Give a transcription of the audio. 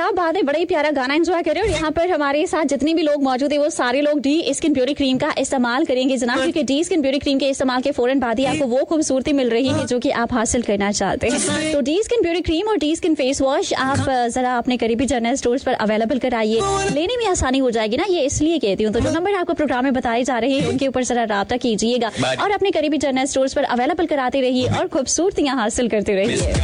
क्या बात है, बड़ा ही प्यारा गाना एंजॉय कर रहे हो। यहाँ पर हमारे साथ जितने भी लोग मौजूद है वो सारे लोग डी स्किन ब्यूटी क्रीम का इस्तेमाल करेंगे जनाब, क्योंकि डी स्किन ब्यूटी क्रीम के इस्तेमाल के फौरन बाद ही आपको वो खूबसूरती मिल रही है जो कि आप हासिल करना चाहते हैं। तो डी स्किन ब्यूटी क्रीम और डी स्किन फेस वॉश आप जरा अपने करीबी जनरल स्टोर्स पर अवेलेबल कराइए, लेने में आसानी हो जाएगी ना, ये इसलिए कहती हूँ। तो जो नंबर आपको प्रोग्राम में बताए जा रहे हैं उनके ऊपर जरा राब्ता कीजिएगा और अपने करीबी जनरल स्टोर्स पर अवेलेबल कराते रहिए और खूबसूरतियां हासिल करते रहिए।